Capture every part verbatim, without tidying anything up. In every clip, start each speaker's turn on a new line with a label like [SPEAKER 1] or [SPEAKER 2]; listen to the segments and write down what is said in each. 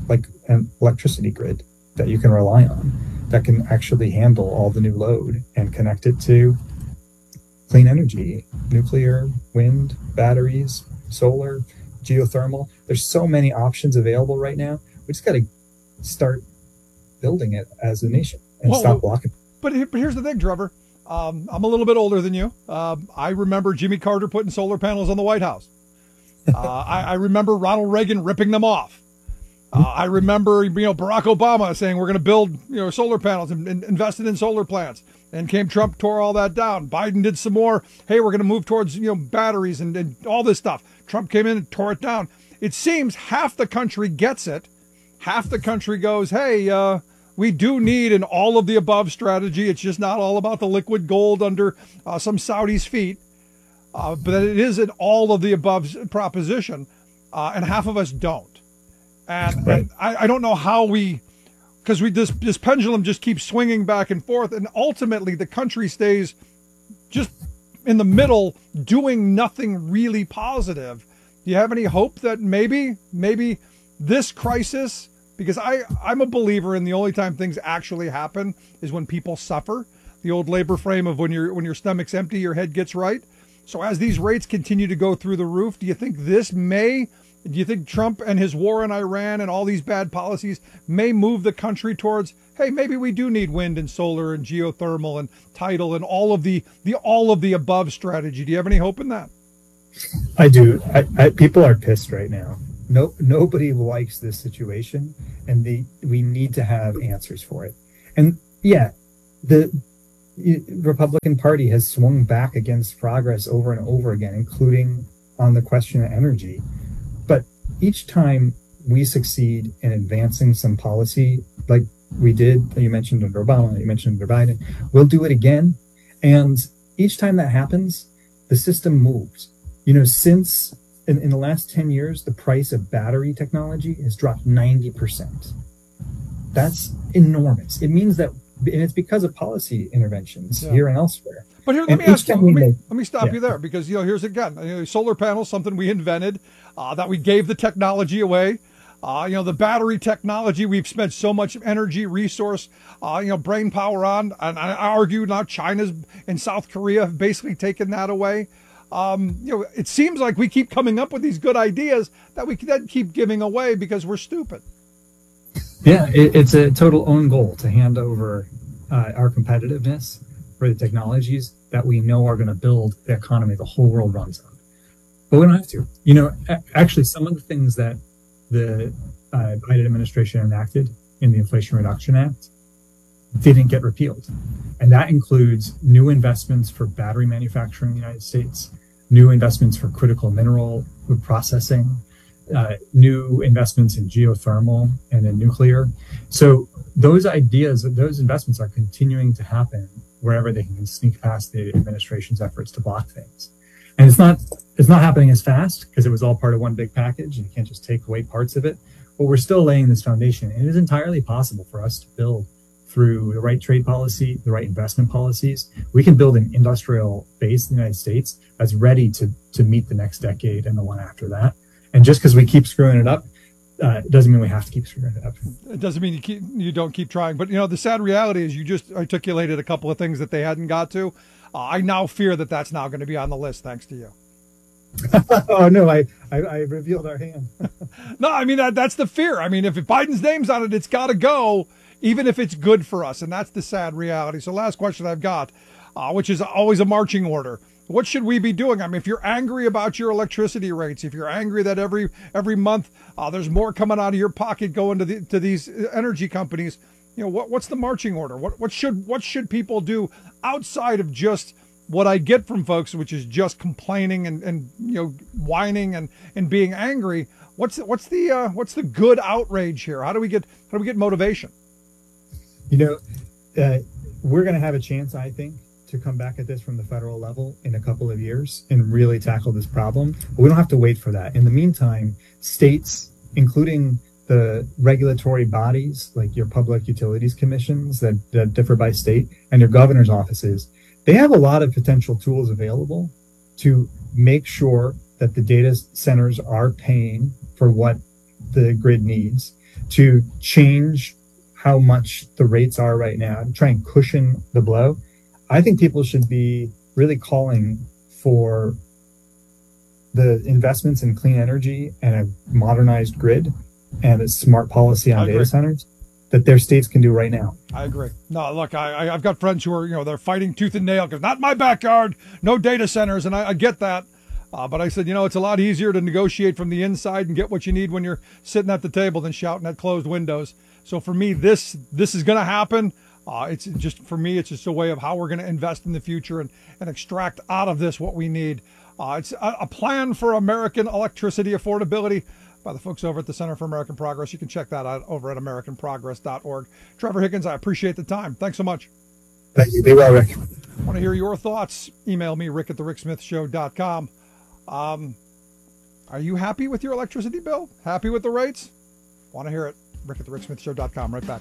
[SPEAKER 1] like an electricity grid that you can rely on, that can actually handle all the new load and connect it to clean energy, nuclear, wind, batteries, solar, geothermal. There's so many options available right now. We just got to start building it as a nation and
[SPEAKER 2] well,
[SPEAKER 1] stop blocking.
[SPEAKER 2] But, but here's the thing, Trevor. Um, I'm a little bit older than you. Um, I remember Jimmy Carter putting solar panels on the White House. Uh, I, I remember Ronald Reagan ripping them off. Uh, I remember, you know, Barack Obama saying we're going to build, you know, solar panels and, and invested in solar plants. And came Trump, tore all that down. Biden did some more. Hey, we're going to move towards, you know, batteries and, and all this stuff. Trump came in and tore it down. It seems half the country gets it. Half the country goes, hey, uh, we do need an all of the above strategy. It's just not all about the liquid gold under uh, some Saudi's feet. Uh, but it is an all of the above proposition. Uh, and half of us don't. And,
[SPEAKER 1] right.
[SPEAKER 2] and I, I don't know how we, because we this this pendulum just keeps swinging back and forth, and ultimately the country stays just in the middle, doing nothing really positive. Do you have any hope that maybe maybe this crisis? Because I I'm a believer in the only time things actually happen is when people suffer. The old labor frame of when your when your stomach's empty, your head gets right. So as these rates continue to go through the roof, do you think this may? Do you think Trump and his war in Iran and all these bad policies may move the country towards, hey, maybe we do need wind and solar and geothermal and tidal and all of the the all of the above strategy? Do you have any hope in that?
[SPEAKER 1] I do. I, I, people are pissed right now. No, nobody likes this situation, and they, we need to have answers for it. And yeah, the Republican Party has swung back against progress over and over again, including on the question of energy. But each time we succeed in advancing some policy, like we did, you mentioned under Obama, you mentioned under Biden, we'll do it again. And each time that happens, the system moves. You know, since in, in the last ten years, the price of battery technology has dropped ninety percent. That's enormous. It means that, and it's because of policy interventions yeah. here and elsewhere.
[SPEAKER 2] But here, let
[SPEAKER 1] and
[SPEAKER 2] me ask you, let me,
[SPEAKER 1] make,
[SPEAKER 2] let me stop
[SPEAKER 1] yeah.
[SPEAKER 2] you there, because, you know, here's again, you know, solar panels, something we invented, uh, that we gave the technology away. Uh, you know, the battery technology, we've spent so much energy, resource, uh, you know, brain power on. And I argue now China's and South Korea have basically taken that away. Um, you know, it seems like we keep coming up with these good ideas that we then keep giving away because we're stupid.
[SPEAKER 1] Yeah, it, it's a total own goal to hand over uh, our competitiveness for the technologies that we know are going to build the economy the whole world runs on. But we don't have to. You know, actually, some of the things that the uh, Biden administration enacted in the Inflation Reduction Act didn't get repealed. And that includes new investments for battery manufacturing in the United States, new investments for critical mineral processing, uh, new investments in geothermal and in nuclear. So those ideas, those investments are continuing to happen wherever they can sneak past the administration's efforts to block things. And it's not it's not happening as fast because it was all part of one big package and you can't just take away parts of it. But we're still laying this foundation. And it is entirely possible for us to build through the right trade policy, the right investment policies. We can build an industrial base in the United States that's ready to, to meet the next decade and the one after that. And just because we keep screwing it up, Uh, it doesn't mean we have to keep screwing it up.
[SPEAKER 2] It doesn't mean you keep, you don't keep trying. But, you know, the sad reality is you just articulated a couple of things that they hadn't got to. Uh, I now fear that that's now going to be on the list, thanks to you.
[SPEAKER 1] oh, no, I, I, I revealed our hand.
[SPEAKER 2] No, I mean, that, that's the fear. I mean, if Biden's name's on it, it's got to go, even if it's good for us. And that's the sad reality. So last question I've got, uh, which is always a marching order. What should we be doing? I mean, if you're angry about your electricity rates, if you're angry that every every month uh, there's more coming out of your pocket going to the to these energy companies, you know, what what's the marching order? What what should what should people do outside of just what I get from folks, which is just complaining and, and you know whining and, and being angry? What's the, what's the uh, what's the good outrage here? How do we get how do we get motivation?
[SPEAKER 1] You know, uh, we're going to have a chance, I think, to come back at this from the federal level in a couple of years and really tackle this problem. But we don't have to wait for that. In the meantime, states, including the regulatory bodies like your public utilities commissions that, that differ by state and your governor's offices, they have a lot of potential tools available to make sure that the data centers are paying for what the grid needs, to change how much the rates are right now, to try and cushion the blow, I think people should be really calling for the investments in clean energy and a modernized grid and a smart policy on data centers that their states can do right now.
[SPEAKER 2] I agree. No, look, I, I've got friends who are, you know, they're fighting tooth and nail because not my backyard, no data centers. And I, I get that. Uh, but I said, you know, it's a lot easier to negotiate from the inside and get what you need when you're sitting at the table than shouting at closed windows. So for me, this this is going to happen. Uh, it's just, for me, it's just a way of how we're going to invest in the future and, and extract out of this what we need. Uh, it's a, a plan for American electricity affordability by the folks over at the Center for American Progress. You can check that out over at american progress dot org. Trevor Higgins, I appreciate the time. Thanks so much.
[SPEAKER 1] Thank you. Be well, Rick.
[SPEAKER 2] I want to hear your thoughts. Email me, rick at the rick smith show dot com. Um, are you happy with your electricity bill? Happy with the rates? Want to hear it. rick at the rick smith show dot com. Right back.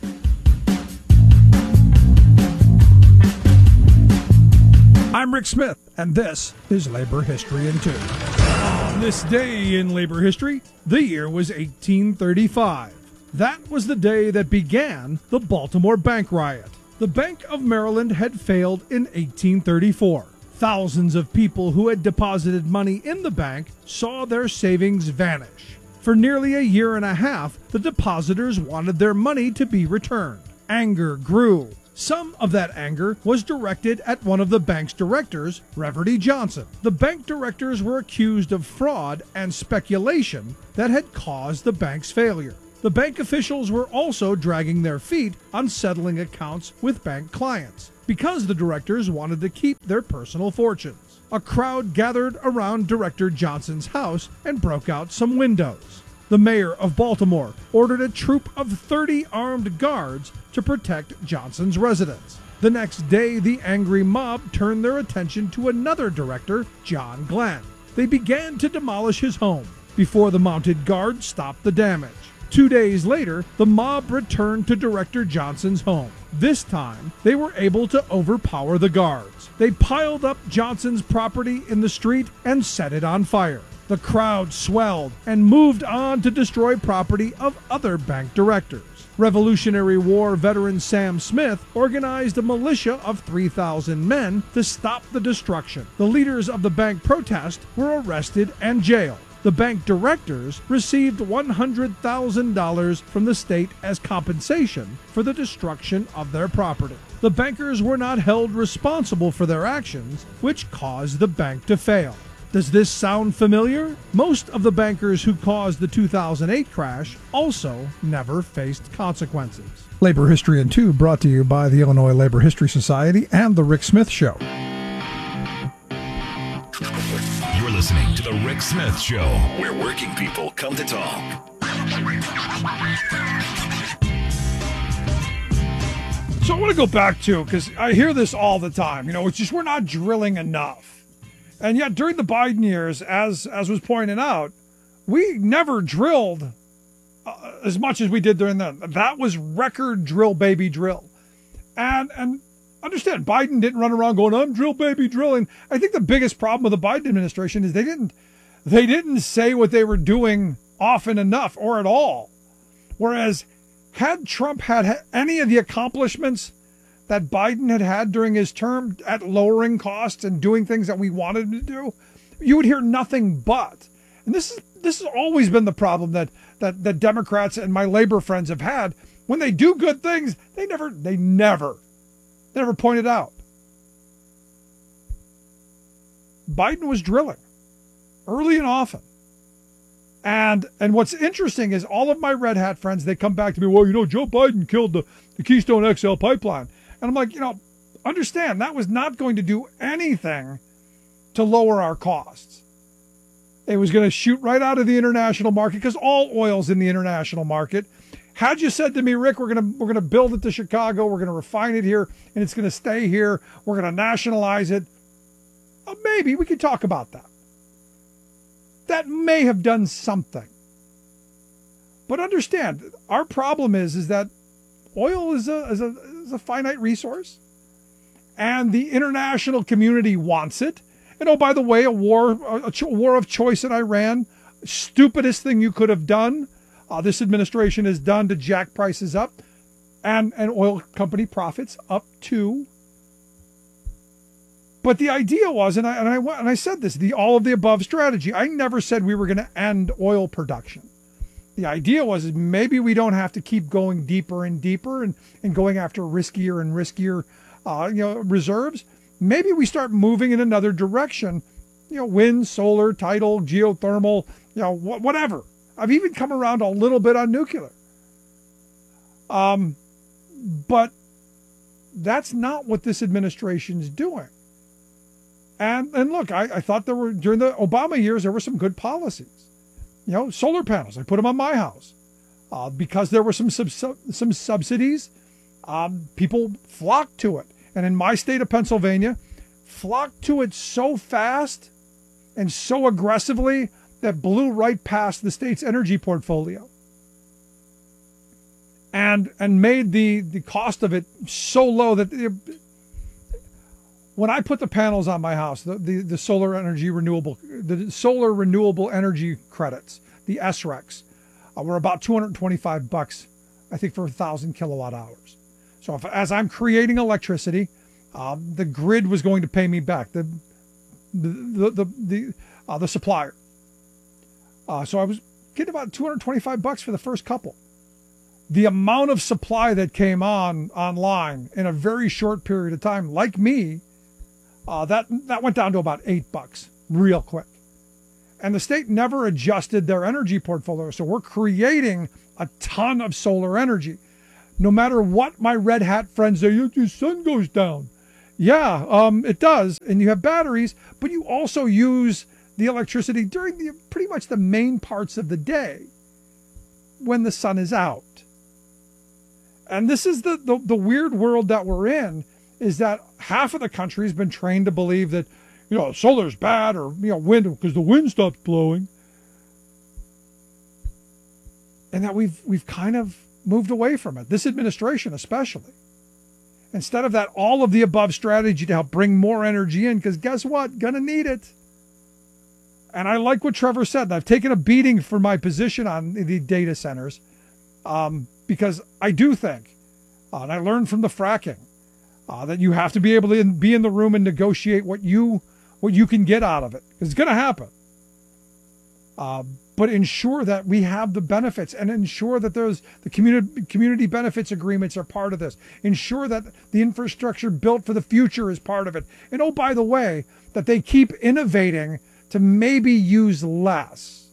[SPEAKER 2] I'm Rick Smith, and this is Labor History in Two. On this day in labor history, the year was eighteen thirty-five. That was the day that began the Baltimore Bank Riot. The Bank of Maryland had failed in eighteen thirty-four. Thousands of people who had deposited money in the bank saw their savings vanish. For nearly a year and a half, the depositors wanted their money to be returned. Anger grew. Some of that anger was directed at one of the bank's directors, Reverdy Johnson. The bank directors were accused of fraud and speculation that had caused the bank's failure. The bank officials were also dragging their feet on settling accounts with bank clients because the directors wanted to keep their personal fortunes. A crowd gathered around Director Johnson's house and broke out some windows. The mayor of Baltimore ordered a troop of thirty armed guards to protect Johnson's residence. The next day, the angry mob turned their attention to another director, John Glenn. They began to demolish his home before the mounted guards stopped the damage. Two days later, the mob returned to Director Johnson's home. This time, they were able to overpower the guards. They piled up Johnson's property in the street and set it on fire. The crowd swelled and moved on to destroy property of other bank directors. Revolutionary War veteran Sam Smith organized a militia of three thousand men to stop the destruction. The leaders of the bank protest were arrested and jailed. The bank directors received one hundred thousand dollars from the state as compensation for the destruction of their property. The bankers were not held responsible for their actions, which caused the bank to fail. Does this sound familiar? Most of the bankers who caused the two thousand eight crash also never faced consequences. Labor History in Two brought to you by the Illinois Labor History Society and The Rick Smith Show.
[SPEAKER 3] You're listening to The Rick Smith Show, where working people come to talk.
[SPEAKER 2] So I want to go back to, because I hear this all the time, you know, it's just we're not drilling enough. And yet during the Biden years, as as was pointed out, we never drilled uh, as much as we did during that. That was record drill, baby, drill. And and understand, Biden didn't run around going, I'm drill, baby, drilling. I think the biggest problem with the Biden administration is they didn't they didn't say what they were doing often enough or at all. Whereas had Trump had any of the accomplishments that Biden had had during his term at lowering costs and doing things that we wanted him to do, you would hear nothing but. And this is this has always been the problem that that that Democrats and my labor friends have had. When they do good things, they never they never they never point it out. Biden was drilling early and often. And and what's interesting is all of my red hat friends, they come back to me, well, you know, Joe Biden killed the, the Keystone X L pipeline. And I'm like, you know, understand that was not going to do anything to lower our costs. It was going to shoot right out of the international market because all oil's in the international market. Had you said to me, Rick, we're going to we're going to build it to Chicago, we're going to refine it here, and it's going to stay here, we're going to nationalize it, well, maybe we could talk about that. That may have done something. But understand, our problem is, is that oil is a, is a is a finite resource, and the international community wants it. And oh, by the way, a war, a, a war of choice in Iran, stupidest thing you could have done. uh, this administration has done to jack prices up and, and oil company profits up too. But the idea was, and I, and I, and I said this, the all of the above strategy. I never said we were going to end oil production. The idea was is maybe we don't have to keep going deeper and deeper and, and going after riskier and riskier uh, you know, reserves. Maybe we start moving in another direction, you know, wind, solar, tidal, geothermal, you know, wh- whatever. I've even come around a little bit on nuclear. Um, but that's not what this administration's doing. And and look, I, I thought there were, during the Obama years, there were some good policies. You know, solar panels, I put them on my house. Uh, because there were some sub, some subsidies, um, people flocked to it. And in my state of Pennsylvania, flocked to it so fast and so aggressively that blew right past the state's energy portfolio. And and made the, the cost of it so low that it, when I put the panels on my house, the, the, the solar energy renewable, the solar renewable energy credits, the S R E Cs, uh, were about two hundred twenty-five bucks, I think, for a thousand kilowatt hours. So if, as I'm creating electricity, um, the grid was going to pay me back, the the the the the, uh, the supplier. Uh, so I was getting about two hundred twenty-five bucks for the first couple. The amount of supply that came on online in a very short period of time, like me, uh, that that went down to about eight bucks real quick. And the state never adjusted their energy portfolio, so we're creating a ton of solar energy. No matter what my red hat friends say, your sun goes down. Yeah, um, it does, and you have batteries, but you also use the electricity during the pretty much the main parts of the day when the sun is out. And this is the, the, the weird world that we're in, is that half of the country has been trained to believe that, you know, solar's bad, or, you know, wind, because the wind stops blowing. And that we've we've kind of moved away from it, this administration especially. Instead of that all of the above strategy to help bring more energy in, because guess what? Gonna need it. And I like what Trevor said. And I've taken a beating for my position on the data centers, um, because I do think, uh, and I learned from the fracking, uh, that you have to be able to be in the room and negotiate what you what you can get out of it. It's going to happen. Uh, but ensure that we have the benefits, and ensure that there's the community community benefits agreements are part of this. Ensure that the infrastructure built for the future is part of it. And oh, by the way, that they keep innovating to maybe use less.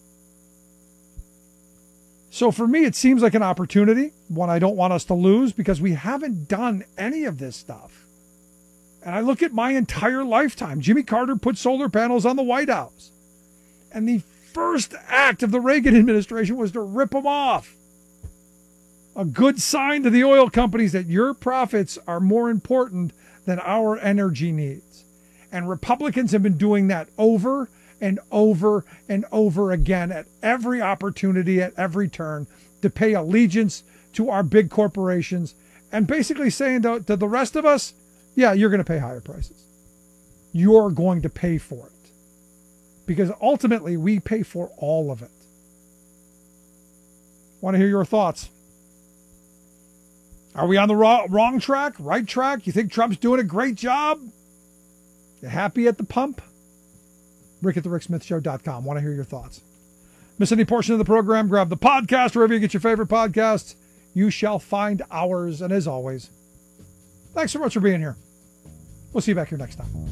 [SPEAKER 2] So for me, it seems like an opportunity, one I don't want us to lose, because we haven't done any of this stuff. And I look at my entire lifetime. Jimmy Carter put solar panels on the White House. And the first act of the Reagan administration was to rip them off. A good sign to the oil companies that your profits are more important than our energy needs. And Republicans have been doing that over and over and over again at every opportunity, at every turn, to pay allegiance to our big corporations, and basically saying to, to the rest of us, yeah, you're going to pay higher prices. You're going to pay for it. Because ultimately, we pay for all of it. Want to hear your thoughts? Are we on the wrong, wrong track, right track? You think Trump's doing a great job? You happy at the pump? Rick at the rick smith show dot com. Want to hear your thoughts. Miss any portion of the program? Grab the podcast wherever you get your favorite podcasts. You shall find ours. And as always, thanks so much for being here. We'll see you back here next time.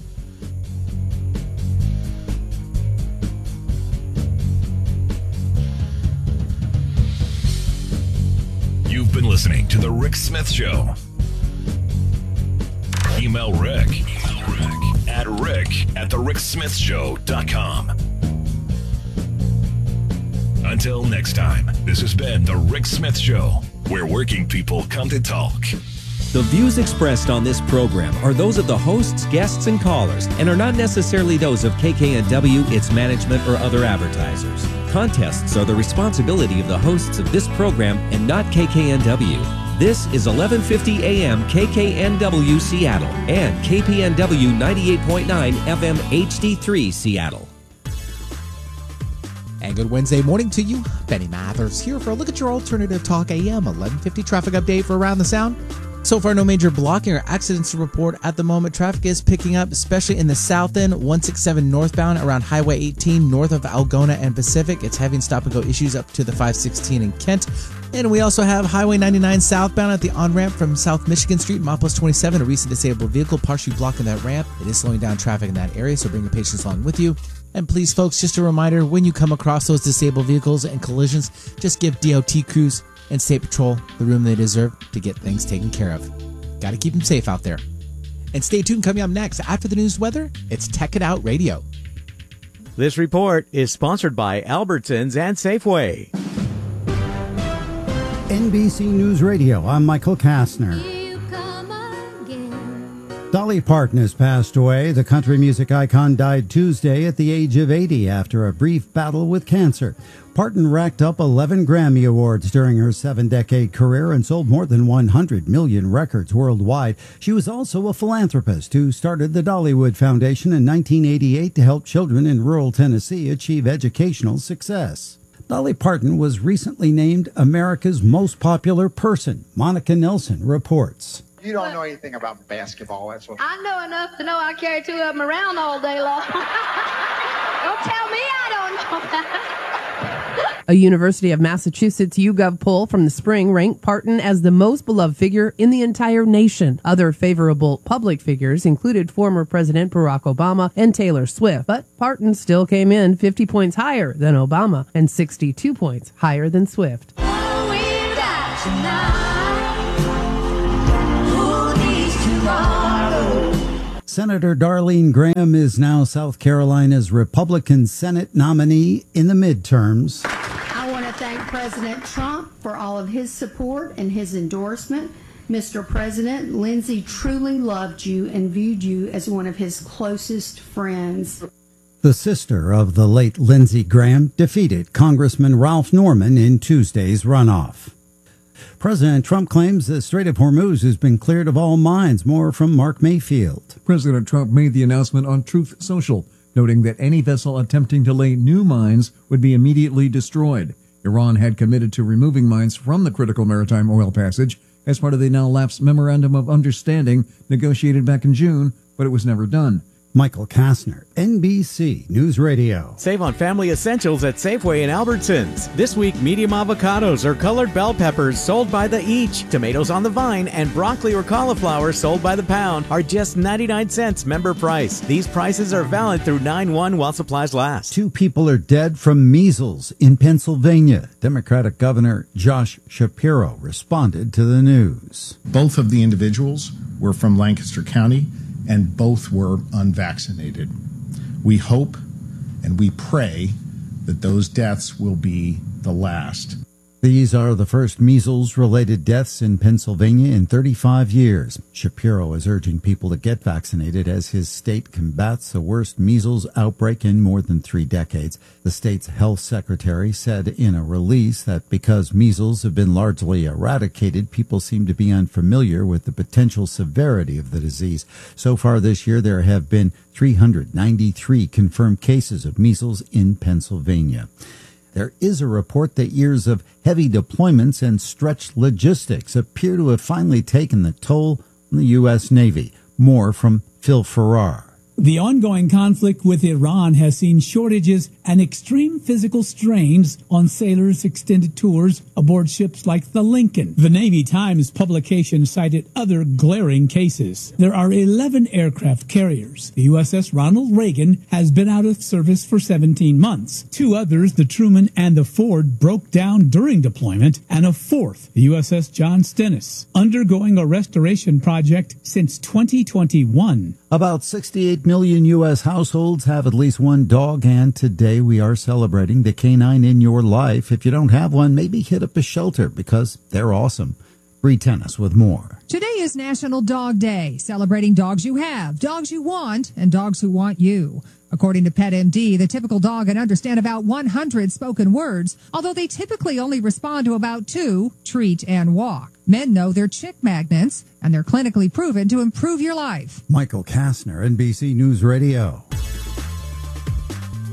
[SPEAKER 3] You've been listening to The Rick Smith Show. Email Rick, Email Rick at rick at the rick smith show dot com. Until next time, this has been The Rick Smith Show, where working people come to talk.
[SPEAKER 4] The views expressed on this program are those of the hosts, guests, and callers, and are not necessarily those of K K N W, its management, or other advertisers. Contests are the responsibility of the hosts of this program and not K K N W. This is eleven fifty A M K K N W Seattle and K P N W ninety-eight point nine F M H D three Seattle.
[SPEAKER 5] And good Wednesday morning to you. Benny Mathers here for a look at your Alternative Talk A M eleven fifty traffic update for Around the Sound. So far, no major blocking or accidents to report at the moment. Traffic is picking up, especially in the south end, one sixty-seven northbound around Highway eighteen north of Algona and Pacific. It's having stop-and-go issues up to the five sixteen in Kent. And we also have Highway ninety-nine southbound at the on-ramp from South Michigan Street, Milepost twenty-seven. A recent disabled vehicle partially blocking that ramp. It is slowing down traffic in that area, so bring your patience along with you. And please, folks, just a reminder, when you come across those disabled vehicles and collisions, just give D O T crews and State Patrol the room they deserve to get things taken care of. Got to keep them safe out there. And stay tuned. Coming up next, after the news weather, it's Tech It Out Radio.
[SPEAKER 6] This report is sponsored by Albertsons and Safeway.
[SPEAKER 7] N B C News Radio, I'm Michael Kastner. Dolly Parton has passed away. The country music icon died Tuesday at the age of eighty after a brief battle with cancer. Parton racked up eleven Grammy Awards during her seven-decade career and sold more than one hundred million records worldwide. She was also a philanthropist who started the Dollywood Foundation in nineteen eighty-eight to help children in rural Tennessee achieve educational success. Dolly Parton was recently named America's most popular person. Monica Nelson reports.
[SPEAKER 8] You don't know anything about basketball, that's what.
[SPEAKER 9] I know enough to know I carry two of them around all day long. Don't tell me I don't know that.
[SPEAKER 10] A University of Massachusetts YouGov poll from the spring ranked Parton as the most beloved figure in the entire nation. Other favorable public figures included former President Barack Obama and Taylor Swift, but Parton still came in fifty points higher than Obama and sixty-two points higher than Swift.
[SPEAKER 9] Oh, we've got tonight.
[SPEAKER 7] Senator Darlene Graham is now South Carolina's Republican Senate nominee in the midterms.
[SPEAKER 11] I want to thank President Trump for all of his support and his endorsement. Mister President, Lindsey truly loved you and viewed you as one of his closest friends.
[SPEAKER 7] The sister of the late Lindsey Graham defeated Congressman Ralph Norman in Tuesday's runoff. President Trump claims the Strait of Hormuz has been cleared of all mines. More from Mark Mayfield.
[SPEAKER 12] President Trump made the announcement on Truth Social, noting that any vessel attempting to lay new mines would be immediately destroyed. Iran had committed to removing mines from the critical maritime oil passage as part of the now lapsed Memorandum of Understanding negotiated back in June, but it was never done.
[SPEAKER 7] Michael Kastner, N B C News Radio.
[SPEAKER 6] Save on family essentials at Safeway and Albertsons. This week, medium avocados or colored bell peppers sold by the each. Tomatoes on the vine and broccoli or cauliflower sold by the pound are just ninety-nine cents member price. These prices are valid through nine one while supplies last.
[SPEAKER 7] Two people are dead from measles in Pennsylvania. Democratic Governor Josh Shapiro responded to the news.
[SPEAKER 13] Both of the individuals were from Lancaster County, and both were unvaccinated. We hope and we pray that those deaths will be the last.
[SPEAKER 7] These are the first measles-related deaths in Pennsylvania in thirty-five years. Shapiro is urging people to get vaccinated as his state combats the worst measles outbreak in more than three decades. The state's health secretary said in a release that because measles have been largely eradicated, people seem to be unfamiliar with the potential severity of the disease. So far this year, there have been three hundred ninety-three confirmed cases of measles in Pennsylvania. There is a report that years of heavy deployments and stretched logistics appear to have finally taken the toll on the U S Navy. More from Phil Farrar.
[SPEAKER 14] The ongoing conflict with Iran has seen shortages and extreme physical strains on sailors' extended tours aboard ships like the Lincoln. The Navy Times publication cited other glaring cases. There are eleven aircraft carriers. The U S S Ronald Reagan has been out of service for seventeen months. Two others, the Truman and the Ford, broke down during deployment, and a fourth, the U S S John Stennis, undergoing a restoration project since twenty twenty-one.
[SPEAKER 7] About sixty-eight million U S households have at least one dog, and today we are celebrating the canine in your life. If you don't have one, maybe hit up a shelter because they're awesome. Bree Tennis with more.
[SPEAKER 15] Today is National Dog Day, celebrating dogs you have, dogs you want, and dogs who want you. According to PetMD, the typical dog can understand about one hundred spoken words, although they typically only respond to about two, treat and walk. Men know they're chick magnets, and they're clinically proven to improve your life.
[SPEAKER 7] Michael Kastner, N B C News Radio.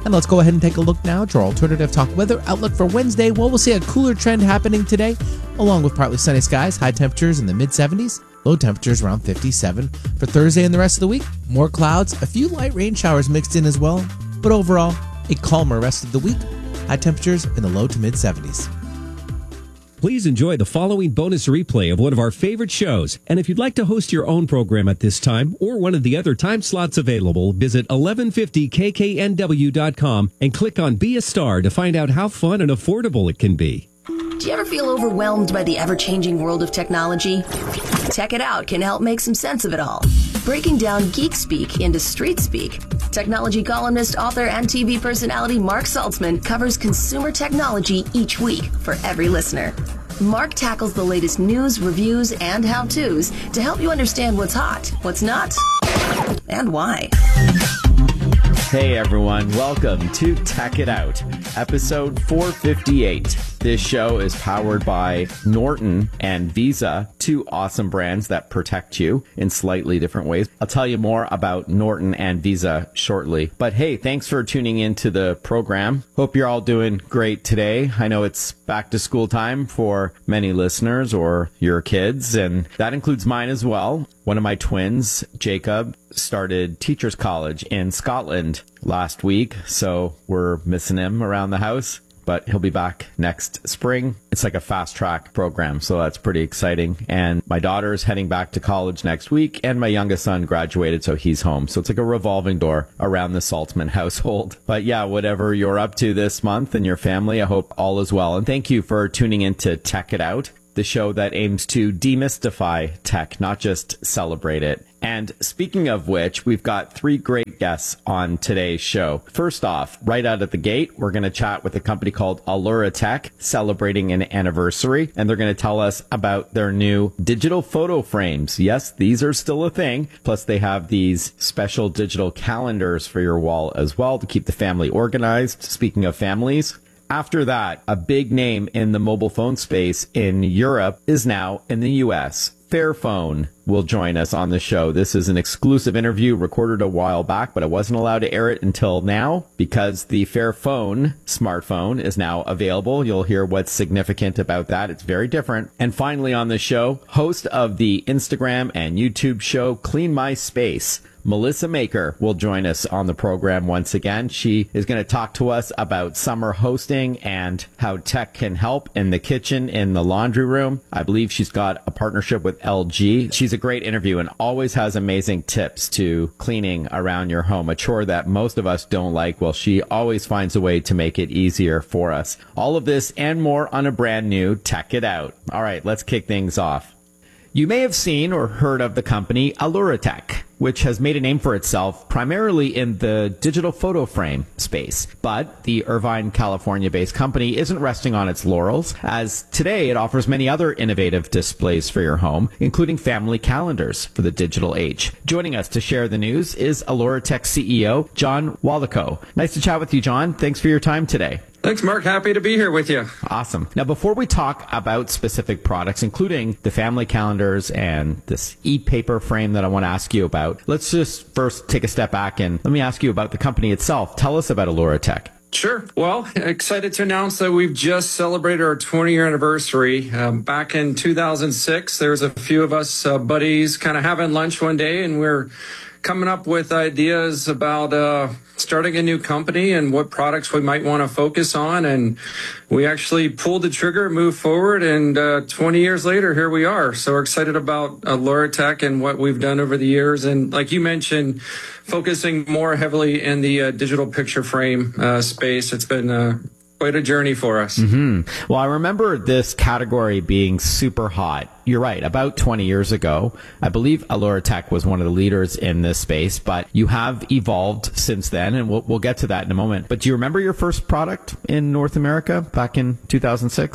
[SPEAKER 5] And let's go ahead and take a look now at our Alternative Talk weather outlook for Wednesday. Well, we'll see a cooler trend happening today, along with partly sunny skies, high temperatures in the mid seventies, low temperatures around fifty-seven. For Thursday and the rest of the week, more clouds, a few light rain showers mixed in as well, but overall, a calmer rest of the week, high temperatures in the low to mid seventies.
[SPEAKER 4] Please enjoy the following bonus replay of one of our favorite shows. And if you'd like to host your own program at this time or one of the other time slots available, visit eleven fifty k k n w dot com and click on Be a Star to find out how fun and affordable it can be.
[SPEAKER 16] Do you ever feel overwhelmed by the ever-changing world of technology? Tech It Out can help make some sense of it all. Breaking down geek speak into street speak, technology columnist, author, and T V personality Mark Saltzman covers consumer technology each week for every listener. Mark tackles the latest news, reviews, and how-tos to help you understand what's hot, what's not, and why.
[SPEAKER 6] Hey everyone, welcome to Tech It Out, episode four fifty-eight. This show is powered by Norton and Visa, two awesome brands that protect you in slightly different ways. I'll tell you more about Norton and Visa shortly. But hey, thanks for tuning into the program. Hope you're all doing great today. I know it's back to school time for many listeners or your kids, and that includes mine as well. One of my twins, Jacob, started teachers college in Scotland last week, so we're missing him around the house. But he'll be back next spring. It's like a fast track program, so that's pretty exciting. And my daughter is heading back to college next week, and my youngest son graduated, so he's home. So it's like a revolving door around the Saltzman household. But yeah, whatever you're up to this month and your family, I hope all is well. And thank you for tuning in to Tech It Out, the show that aims to demystify tech, not just celebrate it. And speaking of which, we've got three great guests on today's show. First off, right out of the gate, we're going to chat with a company called Allura Tech, celebrating an anniversary, and they're going to tell us about their new digital photo frames. Yes, these are still a thing. Plus, they have these special digital calendars for your wall as well to keep the family organized. Speaking of families, after that, a big name in the mobile phone space in Europe is now in the U S. Fairphone will join us on the show. This is an exclusive interview recorded a while back, but I wasn't allowed to air it until now because the Fairphone smartphone is now available. You'll hear what's significant about that. It's very different. And finally on the show, host of the Instagram and YouTube show Clean My Space, Melissa Maker, will join us on the program once again. She is going to talk to us about summer hosting and how tech can help in the kitchen, in the laundry room. I believe she's got a partnership with L G. She's a great interview and always has amazing tips to cleaning around your home, a chore that most of us don't like. Well, she always finds a way to make it easier for us. All of this and more on a brand new Tech It Out. All right, let's kick things off. You may have seen or heard of the company Allura Tech, which has made a name for itself primarily in the digital photo frame space. But the Irvine, California-based company isn't resting on its laurels, as today it offers many other innovative displays for your home, including family calendars for the digital age. Joining us to share the news is Allura Tech C E O, John Wallico. Nice to chat with you, John. Thanks for your time today.
[SPEAKER 17] Thanks, Mark. Happy to be here with you.
[SPEAKER 6] Awesome. Now, before we talk about specific products, including the family calendars and this e-paper frame that I want to ask you about, let's just first take a step back and let me ask you about the company itself. Tell us about Allura Tech.
[SPEAKER 17] Sure. Well, excited to announce that we've just celebrated our twenty-year anniversary. Um, back in two thousand six, there was a few of us uh, buddies kind of having lunch one day, and we're coming up with ideas about uh, starting a new company and what products we might want to focus on. And we actually pulled the trigger, moved forward, and uh, twenty years later, here we are. So we're excited about Allura Tech and what we've done over the years. And like you mentioned, focusing more heavily in the uh, digital picture frame uh, space. It's been uh, quite a journey for us.
[SPEAKER 6] Mm-hmm. Well, I remember this category being super hot. You're right. About twenty years ago, I believe Allura Tech was one of the leaders in this space, but you have evolved since then, and we'll, we'll get to that in a moment. But do you remember your first product in North America back in two thousand six?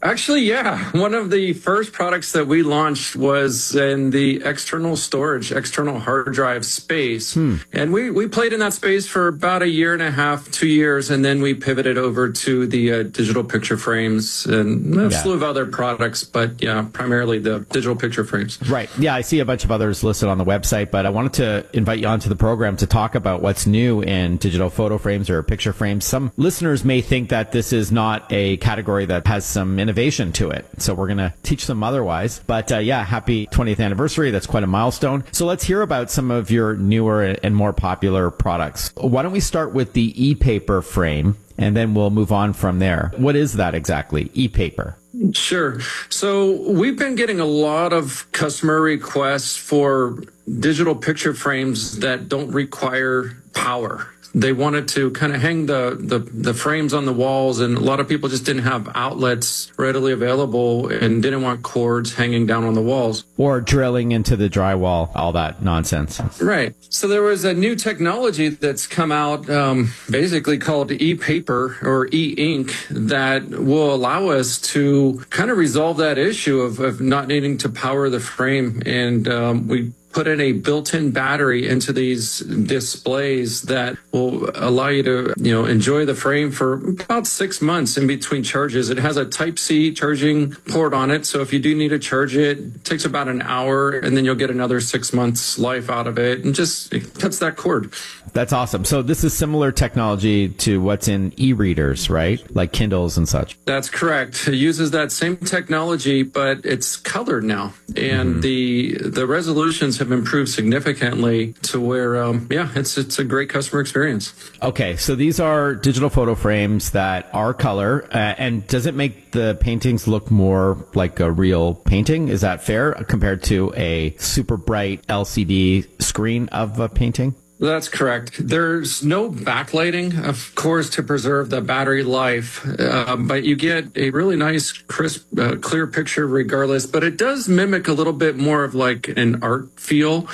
[SPEAKER 17] Actually, yeah. One of the first products that we launched was in the external storage, external hard drive space. Hmm. And we, we played in that space for about a year and a half, two years, and then we pivoted over to the uh, digital picture frames and a
[SPEAKER 18] Yeah.
[SPEAKER 17] slew of other products, but yeah, primarily the digital picture frames.
[SPEAKER 18] Right. Yeah, I see a bunch of others listed on the website, but I wanted to invite you onto the program to talk about what's new in digital photo frames or picture frames. Some listeners may think that this is not a category that has some innovation to it, so we're going to teach them otherwise. But uh, yeah, happy twentieth anniversary. That's quite a milestone. So let's hear about some of your newer and more popular products. Why don't we start with the e-paper frame, and then we'll move on from there. What is that exactly, e-paper?
[SPEAKER 17] Sure. So we've been getting a lot of customer requests for digital picture frames that don't require power. They wanted to kind of hang the, the, the frames on the walls, and a lot of people just didn't have outlets readily available and didn't want cords hanging down on the walls.
[SPEAKER 18] Or drilling into the drywall, all that nonsense.
[SPEAKER 17] Right. So there was a new technology that's come out, um, basically called e-paper or e-ink, that will allow us to kind of resolve that issue of, of not needing to power the frame. And um, we put in a built-in battery into these displays that will allow you to, you know, enjoy the frame for about six months in between charges. It has a Type-C charging port on it, so if you do need to charge it, it takes about an hour, and then you'll get another six months life out of it, and just it cuts that cord.
[SPEAKER 18] That's awesome. So this is similar technology to what's in e-readers, right? Like Kindles and such.
[SPEAKER 17] That's correct. It uses that same technology, but it's colored now, and mm-hmm. the the resolutions have improved significantly to where, um, yeah, it's it's a great customer experience.
[SPEAKER 18] Okay, so these are digital photo frames that are color, uh, and does it make the paintings look more like a real painting? Is that fair compared to a super bright L C D screen of a painting?
[SPEAKER 17] That's correct. There's no backlighting, of course, to preserve the battery life, uh, but you get a really nice, crisp, uh, clear picture regardless. But it does mimic a little bit more of like an art feel.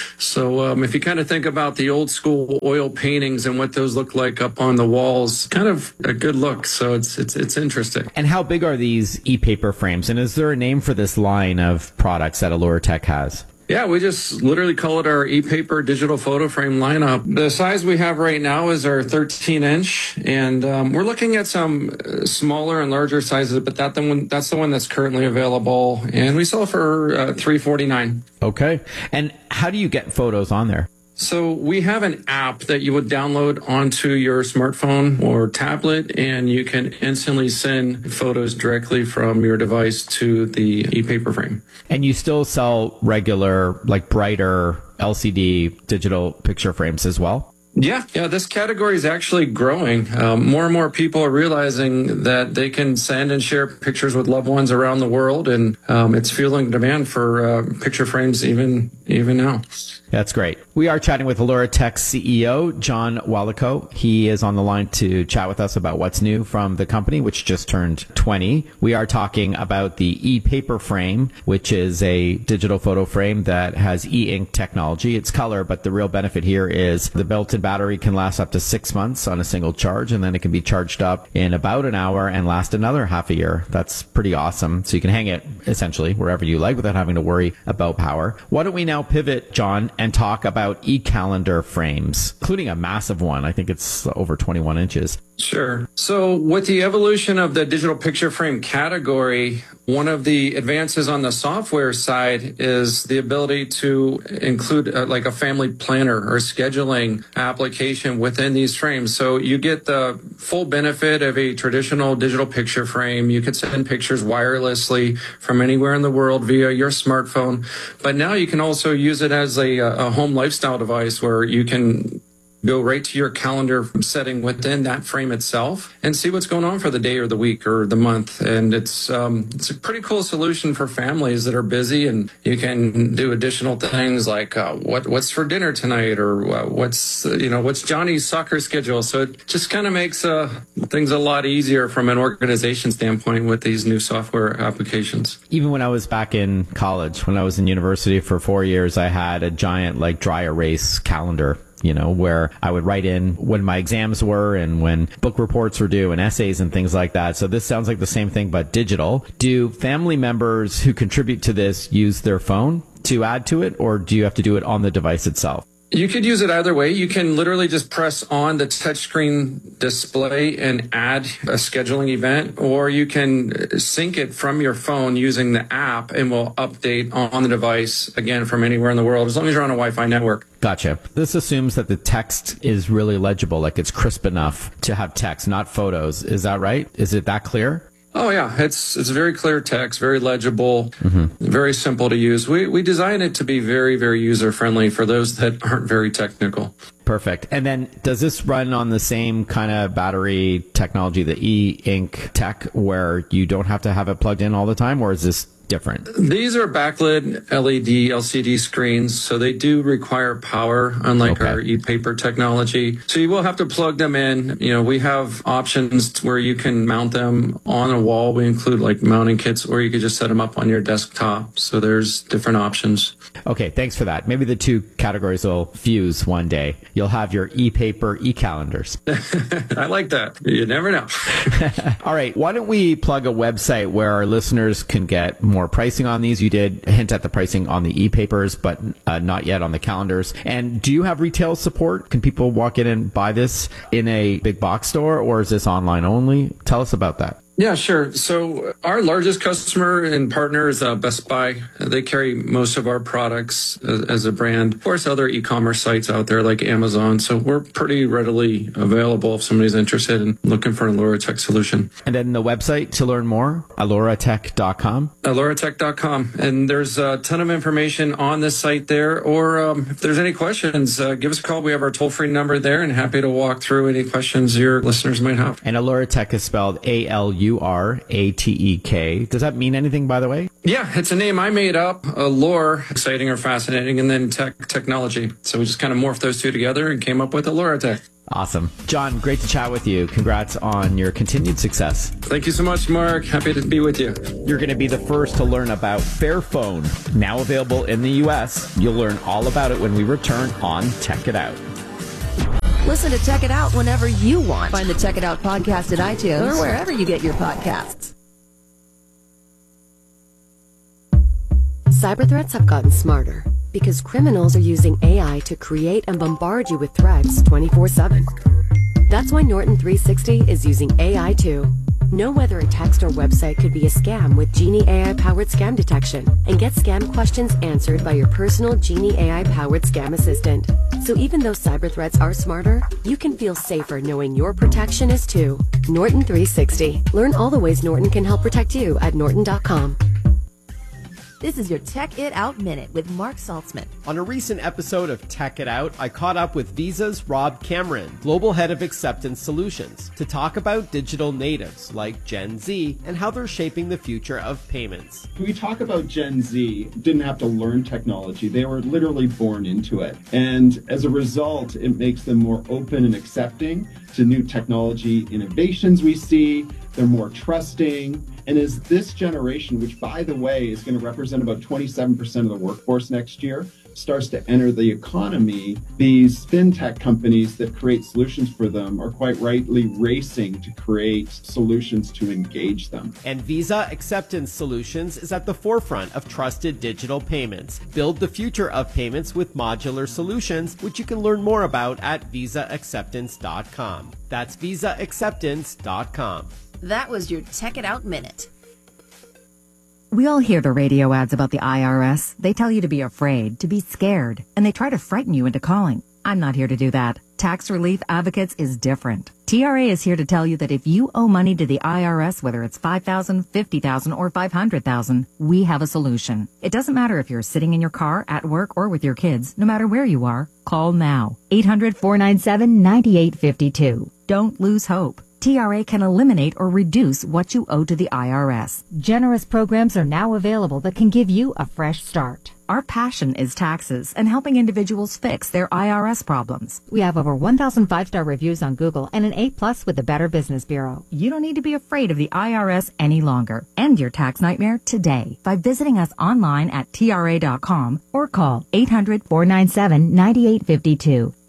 [SPEAKER 17] So um, if you kind of think about the old school oil paintings and what those look like up on the walls, kind of a good look. So it's it's it's interesting.
[SPEAKER 18] And how big are these e-paper frames? And is there a name for this line of products that Allure Tech has?
[SPEAKER 17] Yeah, we just literally call it our e-paper digital photo frame lineup. The size we have right now is our thirteen inch, and um, we're looking at some smaller and larger sizes, but that the one, that's the one that's currently available, and we sell for uh, three forty-nine.
[SPEAKER 18] Okay. And how do you get photos on there?
[SPEAKER 17] So we have an app that you would download onto your smartphone or tablet, and you can instantly send photos directly from your device to the e-paper frame.
[SPEAKER 18] And you still sell regular, like brighter L C D digital picture frames as well?
[SPEAKER 17] Yeah, yeah, this category is actually growing. Um, more and more people are realizing that they can send and share pictures with loved ones around the world, and um, it's fueling demand for uh, picture frames even even now.
[SPEAKER 18] That's great. We are chatting with Allure Tech C E O, John Wallaco. He is on the line to chat with us about what's new from the company, which just turned twenty. We are talking about the e-paper frame, which is a digital photo frame that has e-ink technology. It's color, but the real benefit here is the built-in battery can last up to six months on a single charge, and then it can be charged up in about an hour and last another half a year. That's pretty awesome. So you can hang it essentially wherever you like without having to worry about power. Why don't we now pivot, John, and talk about e-calendar frames, including a massive one. I think it's over twenty-one inches.
[SPEAKER 17] Sure. So with the evolution of the digital picture frame category, one of the advances on the software side is the ability to include uh, like a family planner or scheduling application within these frames. So you get the full benefit of a traditional digital picture frame. You can send pictures wirelessly from anywhere in the world via your smartphone. But now you can also use it as a, a home lifestyle device where you can go right to your calendar setting within that frame itself and see what's going on for the day or the week or the month. And it's um, it's a pretty cool solution for families that are busy, and you can do additional things like uh, what what's for dinner tonight, or uh, what's uh, you know what's Johnny's soccer schedule. So it just kind of makes uh, things a lot easier from an organization standpoint with these new software applications.
[SPEAKER 18] Even when I was back in college, when I was in university for four years, I had a giant like dry erase calendar you know, where I would write in when my exams were and when book reports were due and essays and things like that. So this sounds like the same thing, but digital. Do family members who contribute to this use their phone to add to it, or do you have to do it on the device itself?
[SPEAKER 17] You could use it either way. You can literally just press on the touchscreen display and add a scheduling event, or you can sync it from your phone using the app and will update on the device, again, from anywhere in the world, as long as you're on a Wi-Fi network.
[SPEAKER 18] Gotcha. This assumes that the text is really legible, like it's crisp enough to have text, not photos. Is that right? Is it that clear?
[SPEAKER 17] Oh, yeah. It's it's very clear text, very legible,
[SPEAKER 18] mm-hmm.
[SPEAKER 17] very simple to use. We we designed it to be very, very user-friendly for those that aren't very technical.
[SPEAKER 18] Perfect. And then does this run on the same kind of battery technology, the e-ink tech, where you don't have to have it plugged in all the time, or is this different?
[SPEAKER 17] These are backlit L E D, L C D screens, so they do require power, unlike
[SPEAKER 18] Okay.
[SPEAKER 17] our e-paper technology. So you will have to plug them in. You know, we have options where you can mount them on a wall. We include like mounting kits, or you could just set them up on your desktop. So there's different options.
[SPEAKER 18] Okay, thanks for that. Maybe the two categories will fuse one day. You'll have your e-paper, e-calendars.
[SPEAKER 17] I like that. You never know.
[SPEAKER 18] All right, why don't we plug a website where our listeners can get more pricing on these? You did hint at the pricing on the e-papers, but uh, not yet on the calendars. And do you have retail support? Can people walk in and buy this in a big box store, or is this online only? Tell us about that.
[SPEAKER 17] Yeah, sure. So our largest customer and partner is uh, Best Buy. They carry most of our products as, as a brand. Of course, other e-commerce sites out there like Amazon. So we're pretty readily available if somebody's interested in looking for an Allura Tech solution.
[SPEAKER 18] And then the website to learn more, allura tech dot com.
[SPEAKER 17] allura tech dot com. And there's a ton of information on this site there. Or um, if there's any questions, uh, give us a call. We have our toll-free number there, and happy to walk through any questions your listeners might have.
[SPEAKER 18] And Allura Tech is spelled A L U U R A T E K. Does that mean anything, by the way?
[SPEAKER 17] Yeah, it's a name I made up. Allure, exciting or fascinating, and then tech, technology. So we just kind of morphed those two together and came up with Allura Tech.
[SPEAKER 18] Awesome. John, great to chat with you. Congrats on your continued success.
[SPEAKER 17] Thank you so much, Mark. Happy to be with you.
[SPEAKER 18] You're going to be the first to learn about Fairphone, now available in the U S. You'll learn all about it when we return on Tech It Out.
[SPEAKER 16] Listen to Check It Out whenever you want. Find the Check It Out podcast at iTunes or wherever you get your podcasts. Cyber threats have gotten smarter because criminals are using A I to create and bombard you with threats twenty-four seven. That's why Norton three sixty is using A I too. Know whether a text or website could be a scam with Genie A I-powered scam detection, and get scam questions answered by your personal Genie A I-powered scam assistant. So even though cyber threats are smarter, you can feel safer knowing your protection is too. Norton three sixty. Learn all the ways Norton can help protect you at norton dot com. This is your Tech It Out Minute with Mark Saltzman.
[SPEAKER 19] On a recent episode of Tech It Out, I caught up with Visa's Rob Cameron, Global Head of Acceptance Solutions, to talk about digital natives like Gen Z and how they're shaping the future of payments.
[SPEAKER 20] When we talk about Gen Z, didn't have to learn technology. They were literally born into it. And as a result, it makes them more open and accepting to new technology innovations we see. They're more trusting. And as this generation, which by the way is going to represent about twenty-seven percent of the workforce next year, starts to enter the economy, these fintech companies that create solutions for them are quite rightly racing to create solutions to engage them.
[SPEAKER 19] And Visa Acceptance Solutions is at the forefront of trusted digital payments. Build the future of payments with modular solutions, which you can learn more about at visa acceptance dot com. That's visa acceptance dot com.
[SPEAKER 16] That was your Tech It Out Minute.
[SPEAKER 21] We all hear the radio ads about the I R S. They tell you to be afraid, to be scared, and they try to frighten you into calling. I'm not here to do that. Tax Relief Advocates is different. T R A is here to tell you that if you owe money to the I R S, whether it's five thousand dollars, fifty thousand dollars, or five hundred thousand dollars, we have a solution. It doesn't matter if you're sitting in your car, at work, or with your kids. No matter where you are, call now. eight hundred, four nine seven, nine eight five two. Don't lose hope. T R A can eliminate or reduce what you owe to the I R S. Generous programs are now available that can give you a fresh start. Our passion is taxes and helping individuals fix their I R S problems. We have over one thousand five-star reviews on Google and an A plus with the Better Business Bureau. You don't need to be afraid of the I R S any longer. End your tax nightmare today by visiting us online at T R A dot com or call eight hundred, four nine seven, nine eight five two.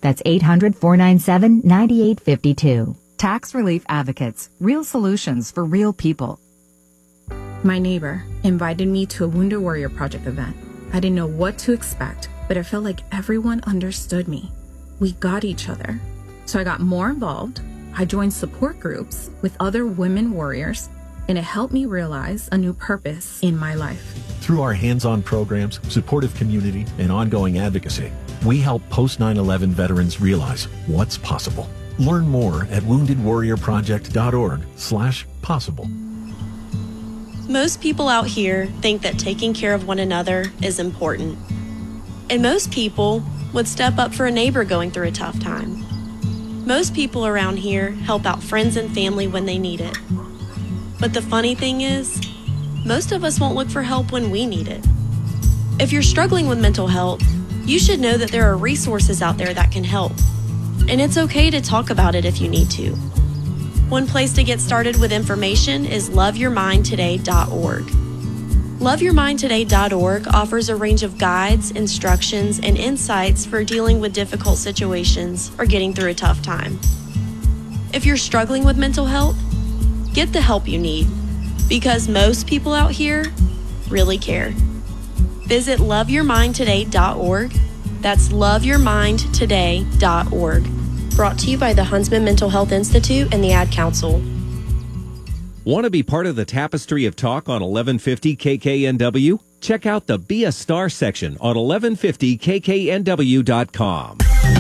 [SPEAKER 21] That's eight hundred, four nine seven, nine eight five two. Tax Relief Advocates. Real solutions for real people.
[SPEAKER 1] My neighbor invited me to a Wounded Warrior Project event. I didn't know what to expect, but I felt like everyone understood me. We got each other. So I got more involved. I joined support groups with other women warriors, and it helped me realize a new purpose in my life.
[SPEAKER 22] Through our hands-on programs, supportive community, and ongoing advocacy, we help post nine eleven veterans realize what's possible. Learn more at wounded warrior project dot org slash possible.
[SPEAKER 23] Most people out here think that taking care of one another is important. And most people would step up for a neighbor going through a tough time. Most people around here help out friends and family when they need it. But the funny thing is, most of us won't look for help when we need it. If you're struggling with mental health, you should know that there are resources out there that can help. And it's okay to talk about it if you need to. One place to get started with information is love your mind today dot org. love your mind today dot org offers a range of guides, instructions, and insights for dealing with difficult situations or getting through a tough time. If you're struggling with mental health, get the help you need, because most people out here really care. Visit love your mind today dot org. That's love your mind today dot org. Brought to you by the Huntsman Mental Health Institute and the Ad Council.
[SPEAKER 4] Want to be part of the tapestry of talk on eleven fifty K K N W? Check out the Be a Star section on eleven fifty K K N W dot com.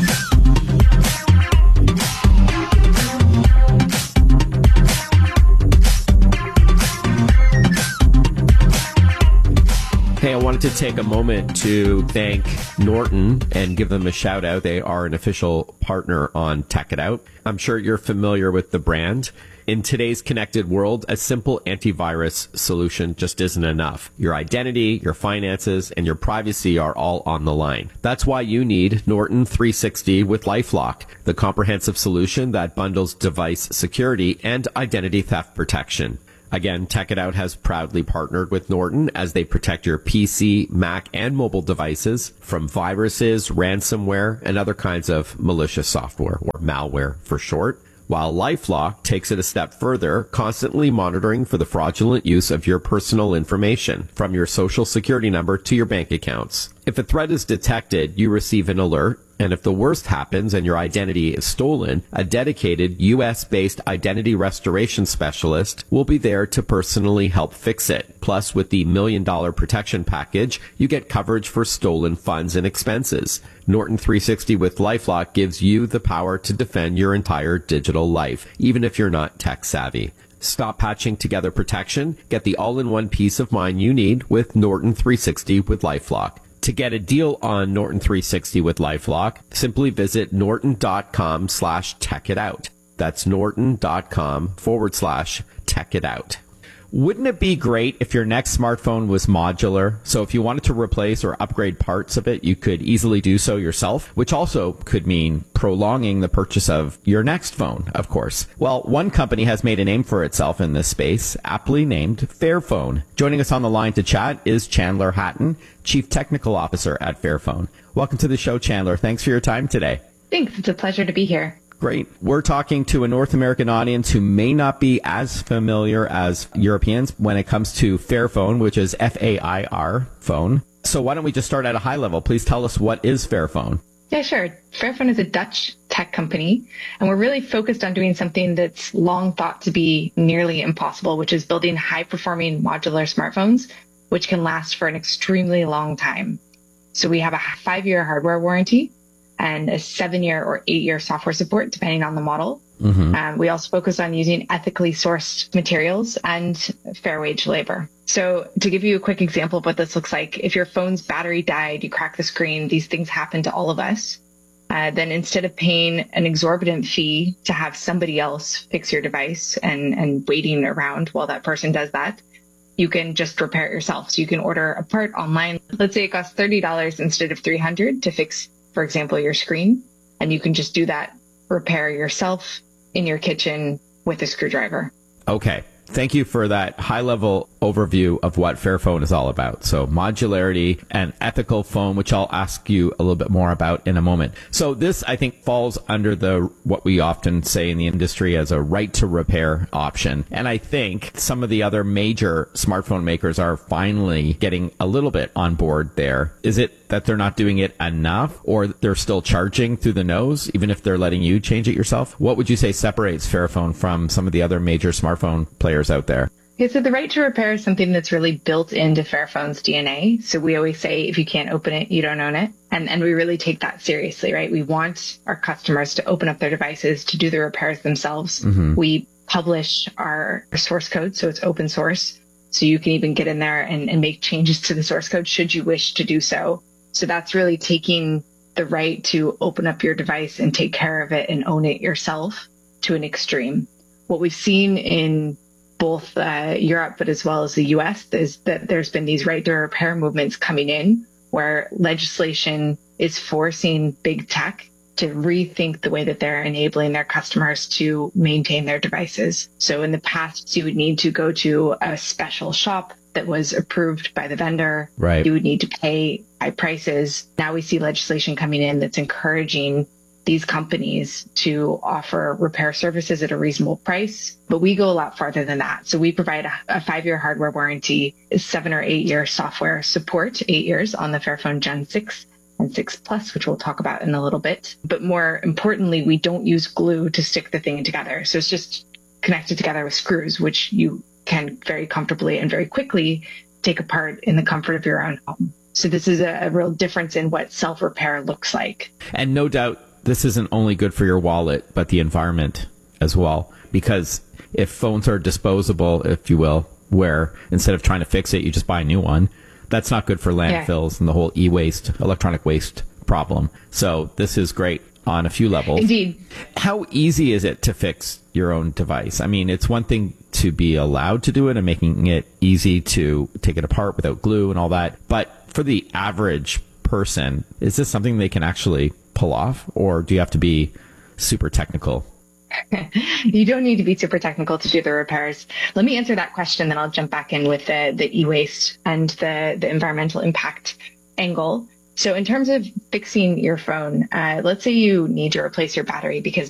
[SPEAKER 19] Hey, I wanted to take a moment to thank Norton and give them a shout out. They are an official partner on Tech It Out. I'm sure you're familiar with the brand. In today's connected world, a simple antivirus solution just isn't enough. Your identity, your finances, and your privacy are all on the line. That's why you need Norton three sixty with LifeLock, the comprehensive solution that bundles device security and identity theft protection. Again, Tech It Out has proudly partnered with Norton as they protect your P C, Mac, and mobile devices from viruses, ransomware, and other kinds of malicious software, or malware for short. While LifeLock takes it a step further, constantly monitoring for the fraudulent use of your personal information, from your social security number to your bank accounts. If a threat is detected, you receive an alert, and if the worst happens and your identity is stolen, a dedicated U S-based identity restoration specialist will be there to personally help fix it. Plus, with the Million Dollar Protection Package, you get coverage for stolen funds and expenses. Norton three sixty with LifeLock gives you the power to defend your entire digital life, even if you're not tech savvy. Stop patching together protection. Get the all-in-one peace of mind you need with Norton three sixty with LifeLock. To get a deal on Norton three sixty with LifeLock, simply visit norton.com slash tech it out. That's norton.com forward slash tech it out. Wouldn't it be great if your next smartphone was modular? So if you wanted to replace or upgrade parts of it, you could easily do so yourself, which also could mean prolonging the purchase of your next phone, of course. Well, one company has made a name for itself in this space, aptly named Fairphone. Joining us on the line to chat is Chandler Hatton, Chief Technical Officer at Fairphone. Welcome to the show, Chandler. Thanks for your time today.
[SPEAKER 24] Thanks. It's a pleasure to be here.
[SPEAKER 19] Great. We're talking to a North American audience who may not be as familiar as Europeans when it comes to Fairphone, which is F A I R phone. So why don't we just start at a high level? Please tell us, what is Fairphone?
[SPEAKER 24] Yeah, sure. Fairphone is a Dutch tech company, and we're really focused on doing something that's long thought to be nearly impossible, which is building high-performing modular smartphones, which can last for an extremely long time. So we have a five-year hardware warranty and a seven-year or eight-year software support, depending on the model. Mm-hmm. Um, we also focus on using ethically sourced materials and fair wage labor. So to give you a quick example of what this looks like, if your phone's battery died, you crack the screen, these things happen to all of us. Uh, then instead of paying an exorbitant fee to have somebody else fix your device and, and waiting around while that person does that, you can just repair it yourself. So you can order a part online. Let's say it costs thirty dollars instead of three hundred dollars to fix, for example, your screen. And you can just do that repair yourself in your kitchen with a screwdriver.
[SPEAKER 19] Okay. Thank you for that high-level
[SPEAKER 18] overview of what Fairphone is all about. So modularity and ethical phone, which I'll ask you a little bit more about in a moment. So this, I think, falls under the what we often say in the industry as a right to repair option. And I think some of the other major smartphone makers are finally getting a little bit on board there. Is it that they're not doing it enough, or they're still charging through the nose, even if they're letting you change it yourself? What would you say separates Fairphone from some of the other major smartphone players out there?
[SPEAKER 24] Yeah, so the right to repair is something that's really built into Fairphone's D N A. So we always say, if you can't open it, you don't own it. And and we really take that seriously, right? We want our customers to open up their devices, to do the repairs themselves. Mm-hmm. We publish our source code, so it's open source. So you can even get in there and, and make changes to the source code should you wish to do so. So that's really taking the right to open up your device and take care of it and own it yourself to an extreme. What we've seen in both uh, Europe, but as well as the U S, is that there's been these right to repair movements coming in where legislation is forcing big tech to rethink the way that they're enabling their customers to maintain their devices. So in the past, you would need to go to a special shop that was approved by the vendor.
[SPEAKER 18] Right.
[SPEAKER 24] You would need to pay high prices. Now we see legislation coming in that's encouraging these companies to offer repair services at a reasonable price, but we go a lot farther than that. So we provide a, a five-year hardware warranty, seven or eight-year software support, eight years on the Fairphone Gen six and six Plus, which we'll talk about in a little bit. But more importantly, we don't use glue to stick the thing together. So it's just connected together with screws, which you can very comfortably and very quickly take apart in the comfort of your own home. So this is a, a real difference in what self-repair looks like.
[SPEAKER 18] And no doubt, this isn't only good for your wallet, but the environment as well. Because if phones are disposable, if you will, where instead of trying to fix it, you just buy a new one, that's not good for landfills yeah. and the whole e-waste, electronic waste problem. So this is great on a few levels.
[SPEAKER 24] Indeed.
[SPEAKER 18] How easy is it to fix your own device? I mean, it's one thing to be allowed to do it and making it easy to take it apart without glue and all that. But for the average person, is this something they can actually pull off, or do you have to be super technical?
[SPEAKER 24] You don't need to be super technical to do the repairs. Let me answer that question, then I'll jump back in with the, the e-waste and the, the environmental impact angle. So in terms of fixing your phone, uh, let's say you need to replace your battery because